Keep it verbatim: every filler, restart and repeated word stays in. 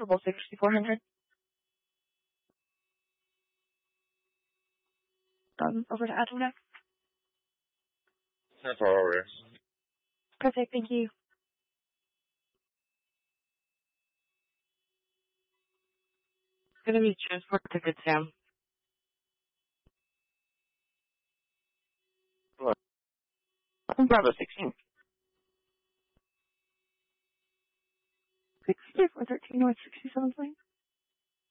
Level sixty-four hundred. Um, over to Aduna. That's all over. Perfect, thank you. It's going to be transport ticket, Sam. What? Bravo sixteen. sixty-four thirteen North sixty-seventh Lane.